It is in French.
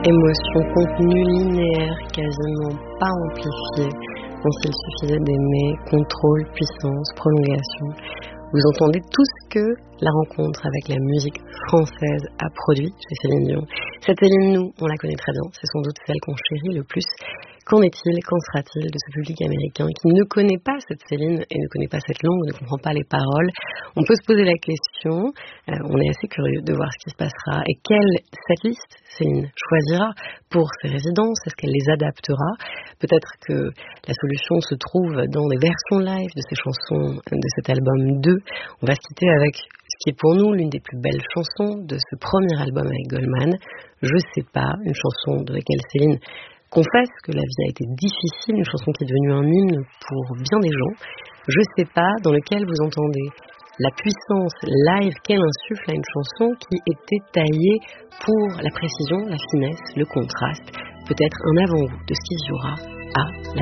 Émotion, contenu linéaire, quasiment pas amplifié, dont il suffisait d'aimer, contrôle, puissance, prolongation. Vous entendez tout ce que la rencontre avec la musique française a produit chez Céline Dion. Cette Céline, nous, on la connaît très bien, c'est sans doute celle qu'on chérit le plus. Qu'en est-il, qu'en sera-t-il de ce public américain qui ne connaît pas cette Céline et ne connaît pas cette langue, ne comprend pas les paroles? On peut se poser la question, on est assez curieux de voir ce qui se passera et quelle setlist Céline choisira pour ses résidences, est-ce qu'elle les adaptera? Peut-être que la solution se trouve dans des versions live de ces chansons de cet album 2. On va se quitter avec ce qui est pour nous l'une des plus belles chansons de ce premier album avec Goldman. Je sais pas, une chanson de laquelle Céline confesse que la vie a été difficile, une chanson qui est devenue un hymne pour bien des gens. Je sais pas, dans lequel vous entendez la puissance live qu'elle insuffle à une chanson qui était taillée pour la précision, la finesse, le contraste, peut-être un avant-goût de ce qui se jouera à la